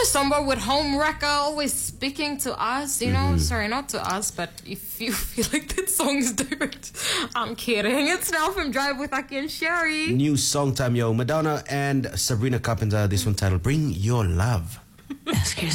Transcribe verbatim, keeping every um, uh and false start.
know, somewhere with home wrecker always speaking to us, you know. Mm-hmm. Sorry, not to us, but if you feel like that song is direct, I'm kidding. It's now from Drive with Aki and Sherry. New song time, yo. Madonna and Sabrina Carpenter. This one titled Bring Your Love.